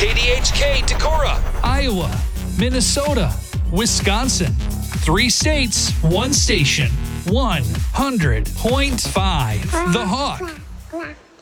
KDHK Decorah, Iowa, Minnesota, Wisconsin. 3 states, 1 station, 100.5. The Hawk.